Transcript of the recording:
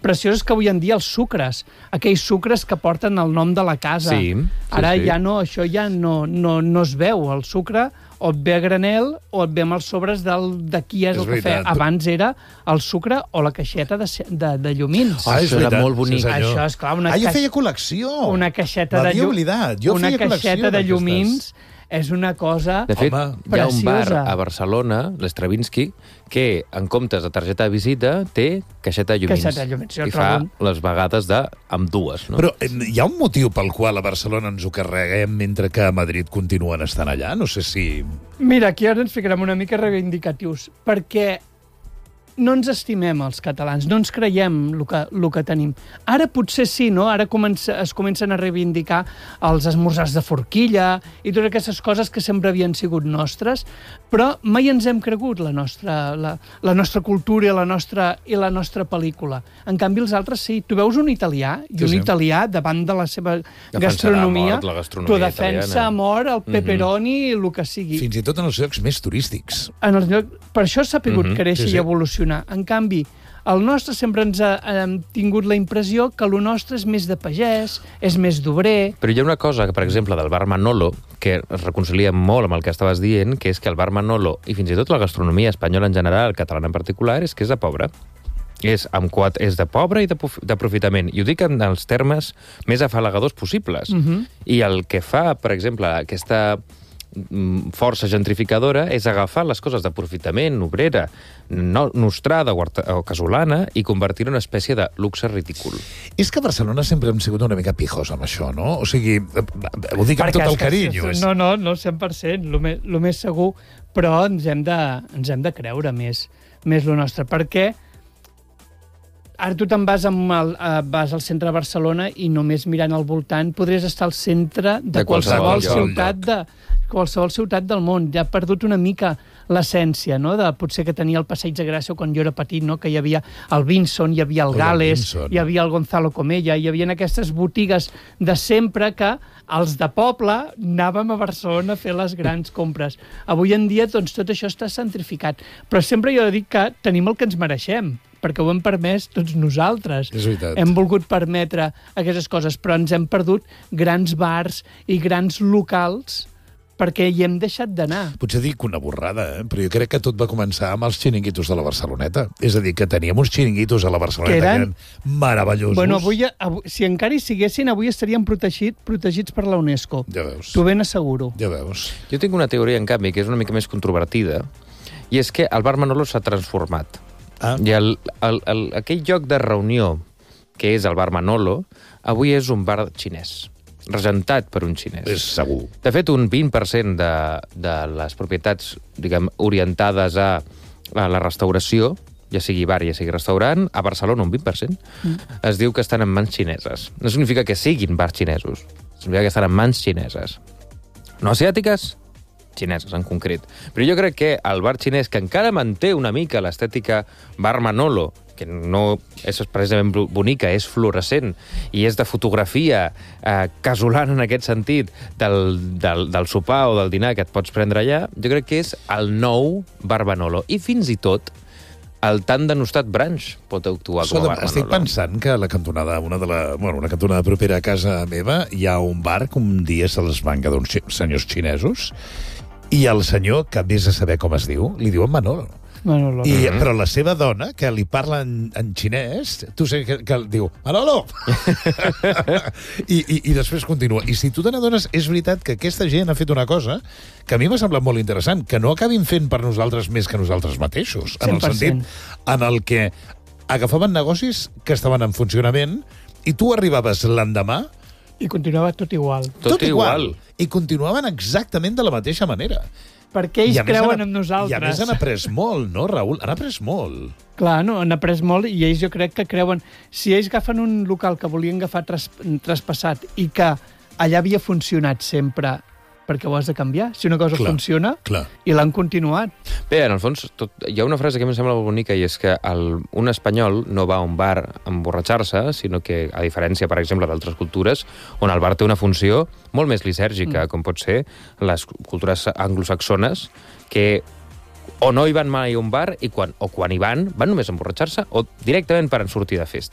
preciós és que avui en dia els sucres, aquells sucres que porten el nom de la casa, ara ja no, això ja no es veu. El sucre o et ve a granel o et ve amb els sobres de qui és el cafè. Abans era el sucre o la caixeta de llumins. Això era molt bonic. Això, esclar, jo feia col·lecció. Una caixeta de llumins és una cosa preciosa. De fet, hi ha un bar a Barcelona, l'Stravinsky, que en comptes de targeta de visita té caixeta de llumins. I fa les vegades amb dues. No? Però hi ha un motiu pel qual a Barcelona ens ho carreguem mentre que a Madrid continuen estant allà? No sé si... Mira, aquí ara ens ficarem una mica reivindicatius, perquè no ens estimem els catalans, no ens creiem el que tenim. Ara potser sí, no? Ara es comencen a reivindicar els esmorzars de forquilla i totes aquestes coses que sempre havien sigut nostres, però mai ens hem cregut la nostra cultura i la nostra pel·lícula. En canvi, els altres sí. Tu veus un italià, i un italià, davant de la seva gastronomia, t'ho defensa a mort, el pepperoni i el que sigui. Fins i tot en els llocs més turístics. Per això s'ha pogut créixer i evolucionar. En canvi, el nostre sempre ens ha tingut la impressió que el nostre és més de pagès, és més d'obrer... Però hi ha una cosa, per exemple, del bar Manolo, que es reconcilia molt amb el que estaves dient, que és que el bar Manolo, i fins i tot la gastronomia espanyola en general, catalana en particular, és que és de pobre. És de pobre i d'aprofitament. I ho dic en els termes més afalagadors possibles. I el que fa, per exemple, aquesta força gentrificadora és agafar les coses d'aprofitament, obrera, nostrada o casolana i convertir-ho en una espècie de luxe ridícul. És que a Barcelona sempre hem sigut una mica pijos amb això, no? O sigui, ho dic amb tot el carinyo. No, 100%, el més segur, però ens hem de creure més el nostre, perquè ara tu te'n vas al centre de Barcelona i només mirant al voltant podries estar al centre de qualsevol ciutat del món. Ja ha perdut una mica l'essència, no? De potser que tenia el Passeig de Gràcia quan jo era petit, no? Que hi havia el Vinson, hi havia el Gales, hi havia el Gonzalo Comella, hi havia aquestes botigues de sempre que els de poble anàvem a Barcelona a fer les grans compres. Avui en dia doncs, tot això està centrificat. Però sempre jo dic que tenim el que ens mereixem, perquè ho hem permès tots nosaltres. És veritat. Hem volgut permetre aquestes coses, però ens hem perdut grans bars i grans locals perquè hi hem deixat d'anar. Potser dic una borrada, però jo crec que tot va començar amb els xiringuitos de la Barceloneta. És a dir, que teníem uns xiringuitos a la Barceloneta que eren meravellosos. Bueno, si encara hi siguessin, avui estarien protegits per la UNESCO. Ja veus. T'ho ben asseguro. Ja veus. Jo tinc una teoria, en canvi, que és una mica més controvertida, i és que el bar Manolo s'ha transformat. I aquell lloc de reunió que és el bar Manolo, avui és un bar xinès, regentat per un xinès. És segur. De fet, un 20% de les propietats, diguem, orientades a la restauració, ja sigui bar, ja sigui restaurant, a Barcelona un 20%, es diu que estan en mans xineses. No significa que siguin bars xinesos, significa que estan en mans xineses. No asiàtiques, xineses en concret. Però jo crec que el bar xinès, que encara manté una mica l'estètica bar Manolo, que no és precisament bonica, és fluorescent i és de fotografia casolana en aquest sentit del sopar o del dinar que et pots prendre allà, jo crec que és el nou bar Manolo. I fins i tot el tan denostat Branch pot actuar com a bar Manolo. Estic pensant que a la cantonada, una cantonada propera a casa meva, hi ha un bar que un dia se'ls van quedar uns senyors xinesos i el senyor, que vés a saber com es diu, li diuen Manolo. Però la seva dona, que li parla en xinès, tu sé que diu Manolo! I després continua. I si tu te n'adones, és veritat que aquesta gent ha fet una cosa que a mi m'ha semblat molt interessant, que no acabin fent per nosaltres més que nosaltres mateixos. 100%. En el sentit en el que agafaven negocis que estaven en funcionament i tu arribaves l'endemà i continuava tot igual. Tot igual. I continuaven exactament de la mateixa manera. Perquè ells creuen en nosaltres. I a més han après molt, no, Raül? Han après molt. Clar, no, han après molt i ells jo crec que creuen... Si ells agafen un local que volien agafar traspassat i que allà havia funcionat sempre, perquè ho has de canviar. Si una cosa funciona, i l'han continuat. Bé, en el fons, hi ha una frase que em sembla molt bonica i és que un espanyol no va a un bar a emborratxar-se, sinó que, a diferència, per exemple, d'altres cultures, on el bar té una funció molt més lisèrgica, com pot ser les cultures anglosaxones, que o no hi van mai a un bar o quan hi van només a emborratxar-se o directament per sortir de festa.